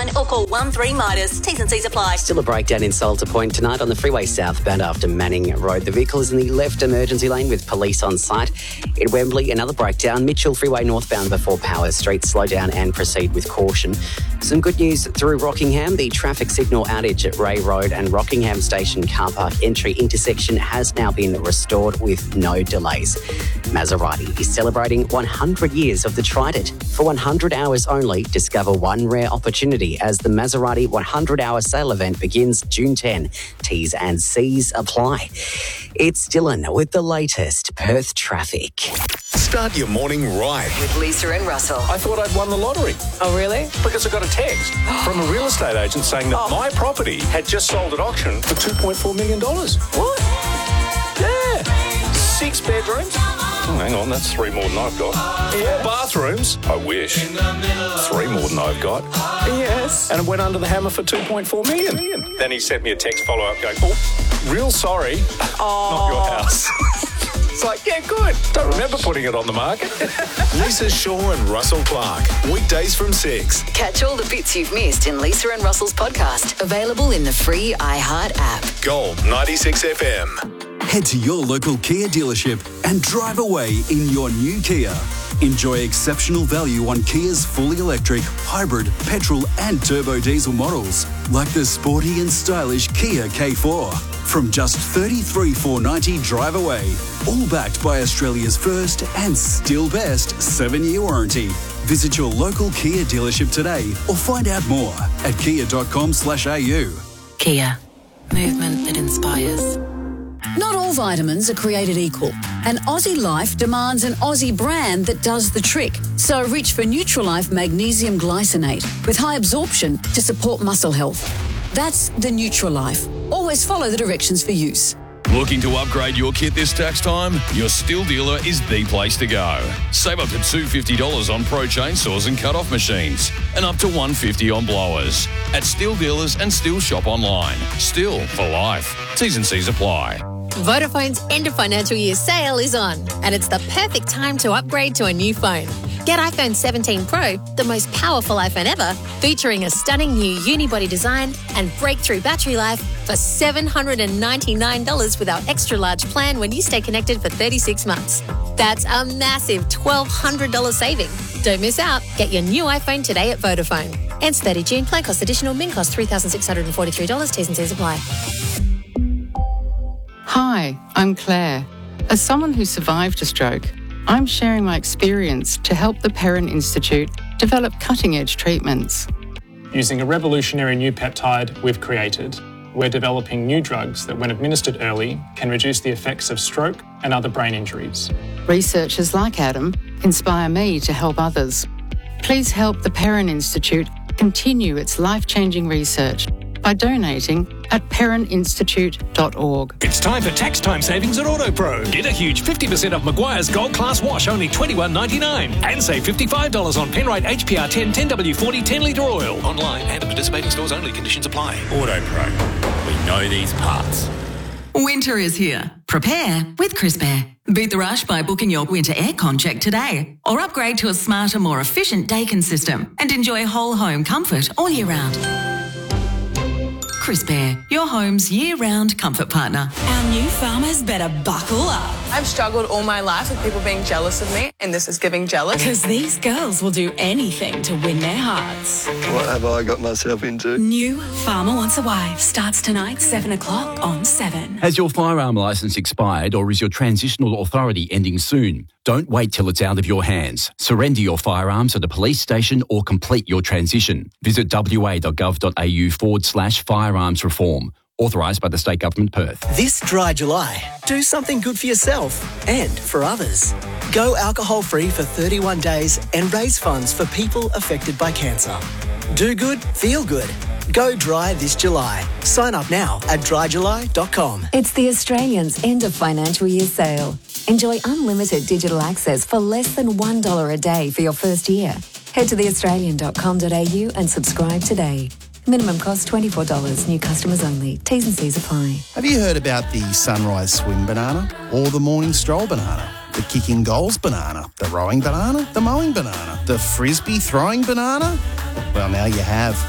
online or call 13-MIDAS. T's and C's apply. Still a breakdown in Salter Point tonight on the freeway southbound after Manning Road. The vehicle is in the left emergency lane with police on site. In Wembley, another breakdown. Mitchell Freeway northbound before Powers Street. Slow down and proceed with caution. Some good news through Rockingham. The traffic signal outage at Ray Road and Rockingham Station car park entry intersection has now been restored with no delays. Maserati is celebrating 100 years of the Trident. For 100 hours only, discover one rare opportunity as the Maserati 100-hour sale event begins June 10. T's and C's apply. It's Dylan with the latest Perth traffic. Start your morning right. With Lisa and Russell. I thought I'd won the lottery. Oh, really? Because I got a text from a real estate agent saying that my property had just sold at auction for $2.4 million. What? Yeah. 6 bedrooms. Oh, hang on, that's 3 more than I've got. 4 bathrooms. I wish. 3 more than I've got. Yes. And it went under the hammer for $2.4 million. Then he sent me a text follow-up going, oh, real sorry, not your house. It's like, yeah, good. Don't remember putting it on the market. Lisa Shaw and Russell Clark. Weekdays from 6. Catch all the bits you've missed in Lisa and Russell's podcast. Available in the free iHeart app. Gold 96 FM. Head to your local Kia dealership and drive away in your new Kia. Enjoy exceptional value on Kia's fully electric, hybrid, petrol and turbo diesel models, like the sporty and stylish Kia K4. From just $33,490 drive away, all backed by Australia's first and still best 7-year warranty. Visit your local Kia dealership today or find out more at kia.com/au. Kia. Movement that inspires. Not all vitamins are created equal, and Aussie Life demands an Aussie brand that does the trick. So reach for Nutrilife Magnesium Glycinate with high absorption to support muscle health. That's the Nutrilife. Always follow the directions for use. Looking to upgrade your kit this tax time? Your Stihl dealer is the place to go. Save up to $250 on Pro chainsaws and cut-off machines, and up to $150 on blowers. At Stihl dealers and Stihl shop online. Stihl for life. T's and C's apply. Vodafone's end of financial year sale is on, and it's the perfect time to upgrade to a new phone. Get iPhone 17 Pro, the most powerful iPhone ever, featuring a stunning new unibody design and breakthrough battery life for $799 with our extra large plan when you stay connected for 36 months. That's a massive $1,200 saving. Don't miss out. Get your new iPhone today at Vodafone. Ends 30 June. Plan cost additional. Min cost $3,643. T's and C's apply. Hi, I'm Claire. As someone who survived a stroke, I'm sharing my experience to help the Perrin Institute develop cutting-edge treatments. Using a revolutionary new peptide we've created, we're developing new drugs that, when administered early, can reduce the effects of stroke and other brain injuries. Researchers like Adam inspire me to help others. Please help the Perrin Institute continue its life-changing research by donating at perrininstitute.org. It's time for tax time savings at AutoPro. Get a huge 50% off Maguire's Gold Class Wash, only $21.99. And save $55 on Penrite HPR 10 10W40 10-litre oil. Online and at participating stores only. Conditions apply. AutoPro. We know these parts. Winter is here. Prepare with Crisp Air. Beat the rush by booking your winter aircon check today, or upgrade to a smarter, more efficient Daikin system and enjoy whole home comfort all year round. Crisp Air, your home's year-round comfort partner. Our new farmers better buckle up. I've struggled all my life with people being jealous of me, and this is giving jealous. Because these girls will do anything to win their hearts. What have I got myself into? New Farmer Wants a Wife starts tonight, 7 o'clock on 7. Has your firearm licence expired, or is your transitional authority ending soon? Don't wait till it's out of your hands. Surrender your firearms at a police station or complete your transition. Visit wa.gov.au/firearms reform. Authorised by the State Government, Perth. This dry July, do something good for yourself and for others. Go alcohol-free for 31 days and raise funds for people affected by cancer. Do good, feel good. Go dry this July. Sign up now at dryjuly.com. It's the Australians' end of financial year sale. Enjoy unlimited digital access for less than $1 a day for your first year. Head to theaustralian.com.au and subscribe today. Minimum cost $24. New customers only. T's and C's apply. Have you heard about the sunrise swim banana or the morning stroll banana? The kicking goals banana, the rowing banana, the mowing banana, the frisbee throwing banana? Well, now you have.